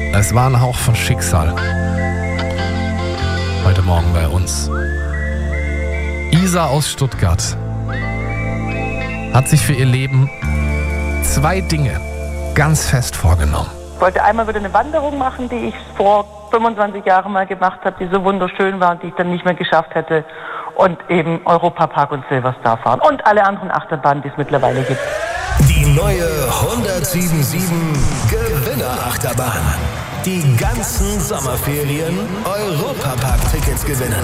Es war ein Hauch von Schicksal. Heute Morgen bei uns. Isa aus Stuttgart hat sich für ihr Leben 2 Dinge ganz fest vorgenommen. Ich wollte einmal wieder eine Wanderung machen, die ich vor 25 Jahren mal gemacht habe, die so wunderschön war und die ich dann nicht mehr geschafft hätte. Und eben Europapark und Silverstar fahren. Und alle anderen Achterbahnen, die es mittlerweile gibt. Die neue 107.7 Gewinnerachterbahn. Die ganzen Sommerferien Europapark-Tickets gewinnen.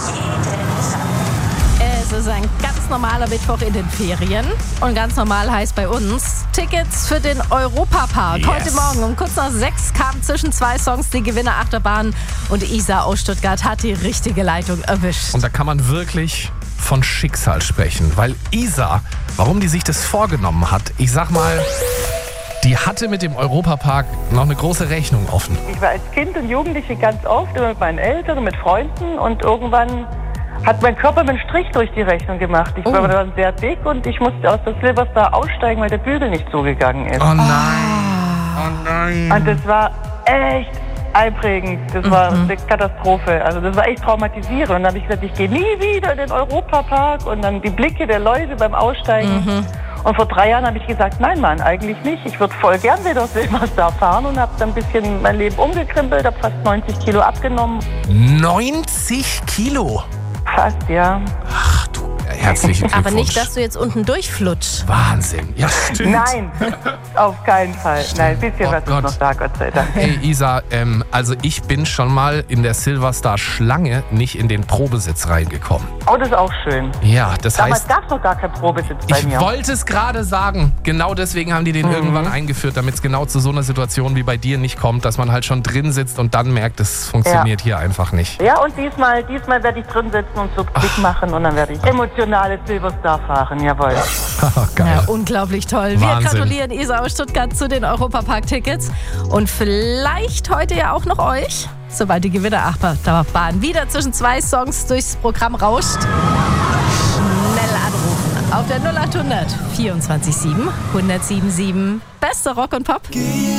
Es ist ein ganz normaler Mittwoch in den Ferien. Und ganz normal heißt bei uns Tickets für den Europapark. Yes. Heute Morgen um kurz nach 6 kam zwischen 2 Songs die Gewinnerachterbahn. Und Isa aus Stuttgart hat die richtige Leitung erwischt. Und da kann man wirklich von Schicksal sprechen. Weil Isa, warum die sich das vorgenommen hat, ich sag mal, die hatte mit dem Europapark noch eine große Rechnung offen. Ich war als Kind und Jugendliche ganz oft, immer mit meinen Eltern, mit Freunden. Und irgendwann hat mein Körper mir einen Strich durch die Rechnung gemacht. Ich war dann sehr dick und ich musste aus der Silverstar aussteigen, weil der Bügel nicht zugegangen ist. Oh nein. Oh nein. Und das war echt einprägend. Das war eine Katastrophe. Also das war echt traumatisierend. Und dann habe ich gesagt, ich gehe nie wieder in den Europapark. Und dann die Blicke der Leute beim Aussteigen. Und vor 3 Jahren habe ich gesagt, nein Mann, eigentlich nicht. Ich würde voll gern wieder Silverstar fahren und habe dann ein bisschen mein Leben umgekrempelt, habe fast 90 Kilo abgenommen. 90 Kilo? Fast, ja. Ach du, herzlichen Glückwunsch. Aber nicht, dass du jetzt unten durchflutschst. Wahnsinn. Ja, stimmt. Nein, auf keinen Fall. Nein, ein bisschen was Gott. ist noch da, Gott sei Dank. Hey Isa, also ich bin schon mal in der Silverstar-Schlange nicht in den Probesitz reingekommen. Oh, das ist auch schön. Ja, das Damals heißt, gab es noch gar keinen Probesitz bei ich mir. wollte es gerade sagen. Genau deswegen haben die den irgendwann eingeführt, damit es genau zu so einer Situation wie bei dir nicht kommt, dass man halt schon drin sitzt und dann merkt, es funktioniert hier einfach nicht. Ja, und diesmal werde ich drin sitzen und so Klick machen und dann werde ich emotionale Silverstar fahren, jawohl. Geil. Ja, unglaublich toll. Wir Wahnsinn. gratulieren Isa aus Stuttgart zu den Europapark-Tickets. Und vielleicht heute ja auch noch euch, sobald die Gewinnerachterbahn wieder zwischen 2 Songs durchs Programm rauscht. Schnell anrufen auf der 0800 24 7 107 7. Beste Rock und Pop.